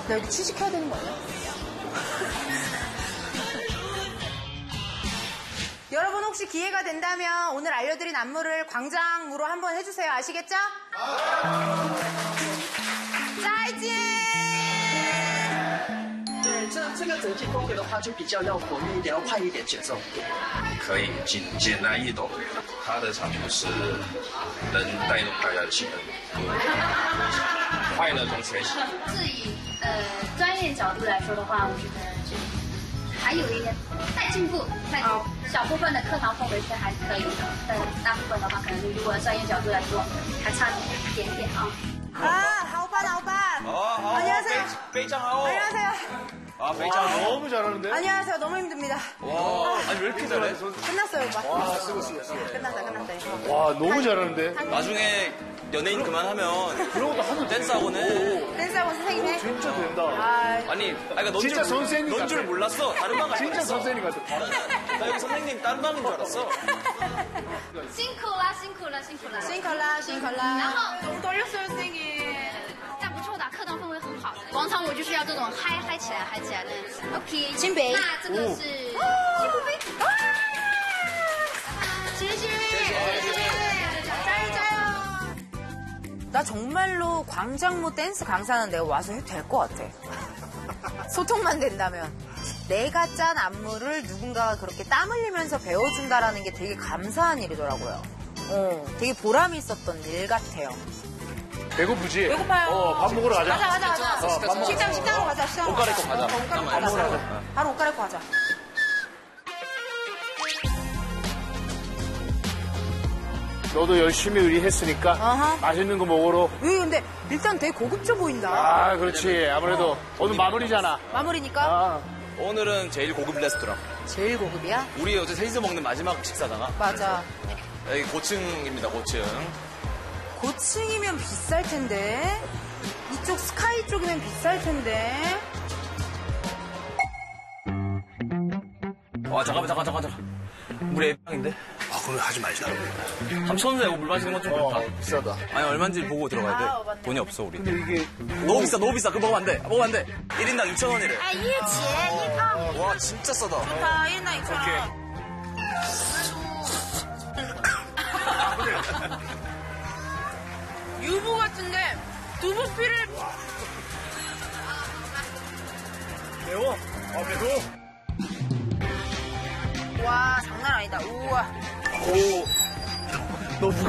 나 여기 취직해야 되는 거 아니야? 여러분 혹시 기회가 된다면 오늘 알려드린 안무를 광장무로 한번 해주세요. 아시겠죠? 짜이지! 对，这个整体风格的话就比较要活跃一点，要快一点节奏。 可以简单易懂，他的唱出是能带动大家的气氛，快乐中学习。 是以专业角度来说的话，我觉得就还有一点待进步，小部分的课堂氛围是还可以的，但大部分的话，可能如果专业角度来说，还差一点点啊。 아, 하오반, 하오반. 안녕하세요. 베이장하오. 안녕하세요. 아, 베이장 너무 잘하는데? 안녕하세요. 너무 힘듭니다. 와, 아니 왜 이렇게 잘해? 끝났어요, 오빠. 와, 쓰고. 끝났어요. 와, 너무 잘하는데? 나중에 연예인 그만하면 그런 것도 하면 댄스학원은 댄스학원 선생님 해? 진짜 된다. 아니 그러니까 진짜 선생님 넌 줄 몰랐어. 다른 방 갔어. 진짜 선생님 같아. 나 여기 선생님 다른 방인 줄 알았어. 辛苦了，辛苦了，辛苦了， 辛苦了，辛苦了。 然后너무 떨렸어요 선생님。但不错的，课堂氛围很好的。广场舞就是要这种嗨起来的。OK， 金杯。 那这个是幸福杯。谢谢。 나 정말로 광장무 댄스 강사는 내가 와서 해도 될 것 같아. 소통만 된다면. 내가 짠 안무를 누군가가 그렇게 땀 흘리면서 배워준다라는 게 되게 감사한 일이더라고요. 되게 보람이 있었던 일 같아요. 배고프지? 배고파요. 밥 먹으러 가자. 가자. 식당으로 가자. 옷 갈아입고 가자. 옷 갈아입고 가자. 바로 옷 갈아입고 가자. 너도 열심히 의리했으니까 맛있는 거 먹으러. 근데 일단 되게 고급져 보인다. 아, 그렇지. 아무래도 오늘 마무리잖아. 마무리니까? 오늘은 제일 고급 레스토랑. 제일 고급이야? 우리 어제 셋이서 먹는 마지막 식사잖아. 맞아. 여기 고층입니다, 고층. 고층이면 비쌀 텐데. 이쪽 스카이 쪽이면 비쌀 텐데. 와, 잠깐만. 우리 애방인데? 아, 그럼 하지 말자. 한번 쳐는데 물 마시는 건 좀 그렇다. 비싸다. 아니, 얼마인지 보고 들어가야 돼. 맞네. 돈이 없어, 우리. 근데 이게 너무 비싸. 그거 먹으면 안 돼. 1인당 2,000원이래. 아, 1치1套 와, 진짜 싸다. 좋다. 1인당 2,000원. 유부 같은데 두부피를 매워? 아, 매워? 와 장난 아니다. 우와. 너